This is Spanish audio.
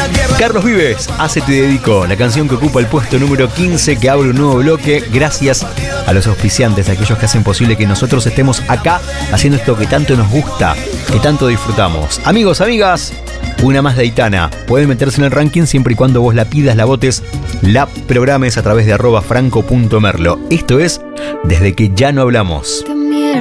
Carlos Vives, Hace Te Dedico, la canción que ocupa el puesto número 15, que abre un nuevo bloque, gracias a los auspiciantes, a aquellos que hacen posible que nosotros estemos acá haciendo esto que tanto nos gusta, que tanto disfrutamos. Amigos, amigas, una más de Aitana. Pueden meterse en el ranking siempre y cuando vos la pidas, la votes, la programes a través de @franco.merlo. Esto es Desde que ya no hablamos.